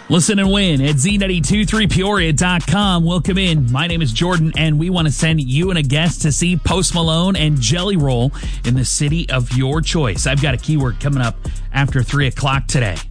Listen and win at Z923Peoria.com. Welcome in. My name is Jordan, and we want to send you and a guest to see Post Malone and Jelly Roll in the city of your choice. I've got a keyword coming up after 3 o'clock today.